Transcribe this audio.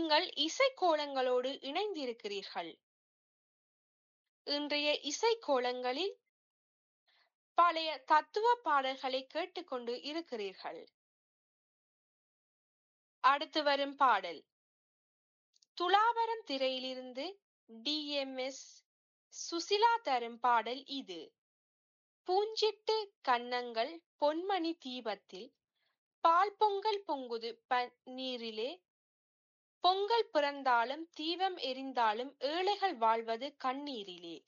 நீங்கள் இசைக்கோலங்களோடு இணைந்திருக்கிறீர்கள். இன்றைய இசைக்கோலங்களில் பழைய தத்துவ பாடல்களை கேட்டுக்கொண்டு இருக்கிறீர்கள். அடுத்து வரும் பாடல் துலாவரம் திரையிலிருந்து DMS சுசிலா தரும் பாடல் இது. பூஞ்சிட்டு கன்னங்கள் பொன்மணி தீபத்தில் பால் பொங்கல் பொங்குது நீரிலே, பொங்கல் பிறந்தாலும் தீபம் எரிந்தாலும் ஏழைகள் வாழ்வது கண்ணீரிலே.